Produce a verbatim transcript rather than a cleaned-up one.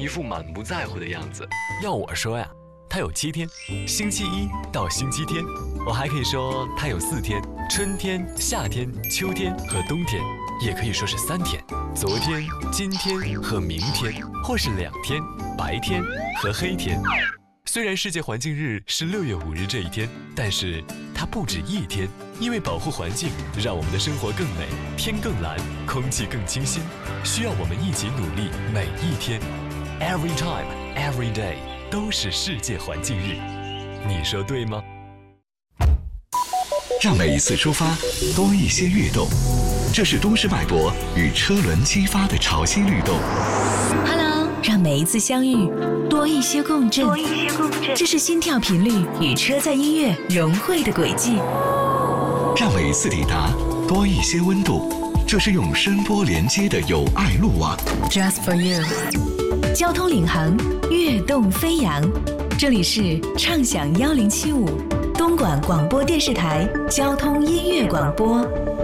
副满不在乎的样子。 要我说呀，它有七天，星期一到星期天。我还可以说它有四天，春天、夏天、秋天和冬天，也可以说是三天，昨天、今天和明天，或是两天，白天和黑天。虽然世界环境日是六月五日这一天，但是它不止一天，因为保护环境，让我们的生活更美，天更蓝，空气更清新，需要我们一起努力，每一天 ，every time, every day 都是世界环境日，你说对吗？ 让每一次出发多一些跃动，这是都市脉搏与车轮激发的潮汐律动。 Hello， 让每一次相遇多一些共振，多一些共振，这是心跳频率与车载音乐融汇的轨迹。 让每一次抵达多一些温度，这是用声波连接的友爱路网。 Just for you， 交通领航，跃动飞扬。这里是畅享幺零七五。东莞广播电视台交通音乐广播。